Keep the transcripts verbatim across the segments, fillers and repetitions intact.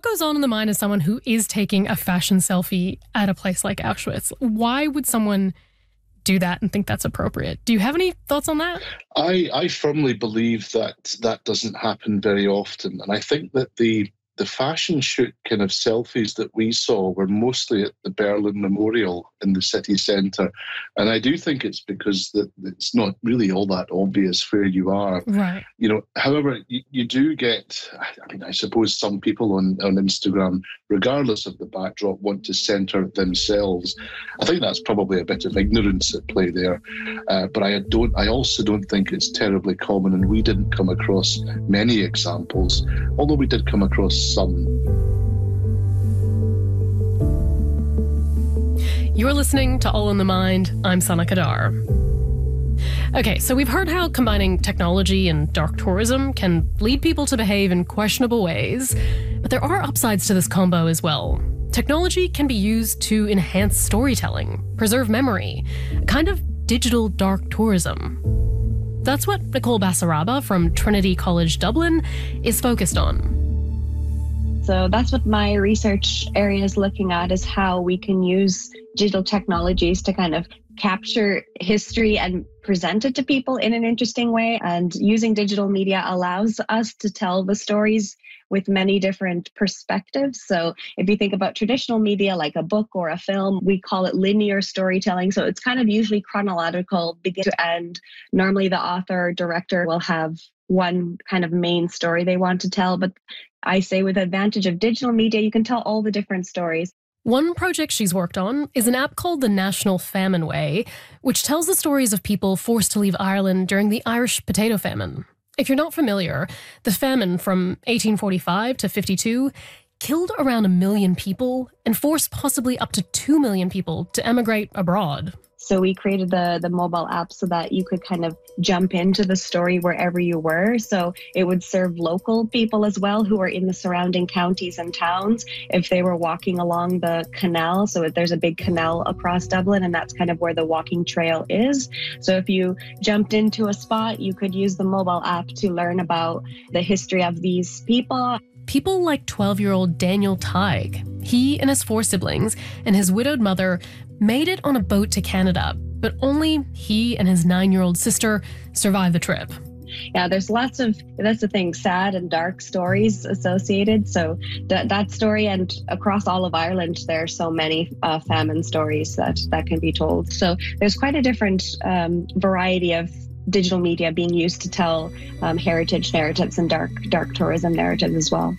goes on in the mind as someone who is taking a fashion selfie at a place like Auschwitz? Why would someone do that and think that's appropriate? Do you have any thoughts on that? I, I firmly believe that that doesn't happen very often. And I think that the the fashion shoot kind of selfies that we saw were mostly at the Berlin Memorial in the city centre. And I do think it's because that it's not really all that obvious where you are. Right. You know, however, you, you do get, I mean, I suppose some people on, on Instagram, regardless of the backdrop, want to centre themselves. I think that's probably a bit of ignorance at play there. Uh, but I don't. I also don't think it's terribly common, and we didn't come across many examples, although we did come across some. You're listening to All in the Mind. I'm Sana Kadar. Okay, so we've heard how combining technology and dark tourism can lead people to behave in questionable ways, but there are upsides to this combo as well. Technology can be used to enhance storytelling, preserve memory, a kind of digital dark tourism. That's what Nicole Basaraba from Trinity College Dublin is focused on. So that's what my research area is looking at, is how we can use digital technologies to kind of capture history and present it to people in an interesting way. And using digital media allows us to tell the stories with many different perspectives. So if you think about traditional media like a book or a film, we call it linear storytelling. So it's kind of usually chronological, begin to end. Normally the author or director will have one kind of main story they want to tell. But I say with the advantage of digital media, you can tell all the different stories. One project she's worked on is an app called the National Famine Way, which tells the stories of people forced to leave Ireland during the Irish potato famine. If you're not familiar, the famine from eighteen forty-five to fifty-two killed around a million people and forced possibly up to two million people to emigrate abroad. So we created the, the mobile app so that you could kind of jump into the story wherever you were. So it would serve local people as well who are in the surrounding counties and towns if they were walking along the canal. So there's a big canal across Dublin, and that's kind of where the walking trail is. So if you jumped into a spot, you could use the mobile app to learn about the history of these people. People like twelve-year-old Daniel Tighe. He and his four siblings and his widowed mother made it on a boat to Canada, but only he and his nine-year-old sister survived the trip. Yeah, there's lots of, that's the thing, sad and dark stories associated. So that that story, and across all of Ireland, there are so many uh, famine stories that, that can be told. So there's quite a different um, variety of digital media being used to tell um, heritage narratives and dark dark tourism narratives as well.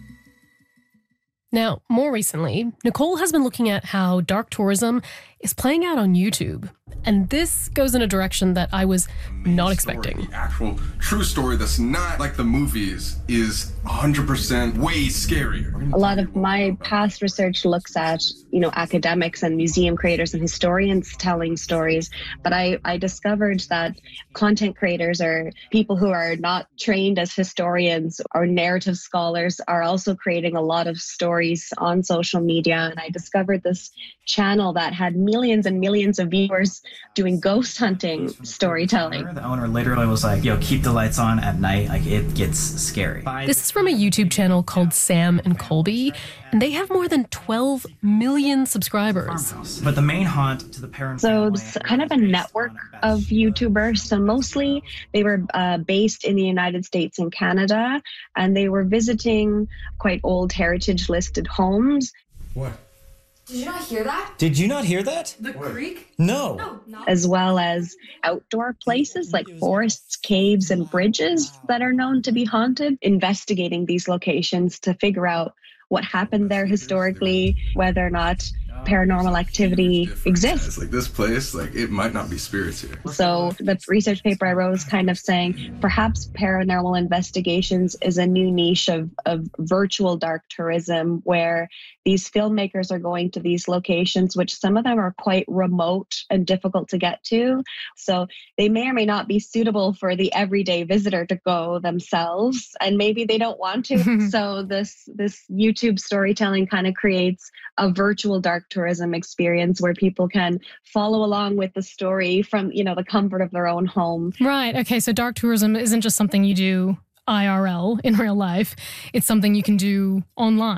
Now, more recently, Nicole has been looking at how dark tourism is playing out on YouTube. And this goes in a direction that I was not expecting. Story, the actual true story that's not like the movies is one hundred percent way scarier. A lot of my past research looks at, you know, academics and museum creators and historians telling stories. But I, I discovered that content creators, or people who are not trained as historians or narrative scholars, are also creating a lot of stories on social media. And I discovered this channel that had millions and millions of viewers doing ghost hunting storytelling. The owner literally was like, yo, keep the lights on at night, like it gets scary. This is from a YouTube channel called Sam and Colby, and they have more than twelve million subscribers. But the main haunt to the parents. So it's kind of a network of YouTubers. So mostly they were uh, based in the United States and Canada, and they were visiting quite old heritage listed homes. What? Did you not hear that? Did you not hear that? The creek? No. No, no. As well as outdoor places like forests, caves, and bridges that are known to be haunted. Investigating these locations to figure out what happened there historically, whether or not paranormal activity exists. It's like this place, like it might not be spirits here. So the research paper I wrote was kind of saying perhaps paranormal investigations is a new niche of, of virtual dark tourism, where these filmmakers are going to these locations, which some of them are quite remote and difficult to get to. So they may or may not be suitable for the everyday visitor to go themselves, and maybe they don't want to. So this this YouTube storytelling kind of creates a virtual dark tourism experience where people can follow along with the story from, you know, the comfort of their own home. Right. Okay. So dark tourism isn't just something you do I R L in real life. It's something you can do online.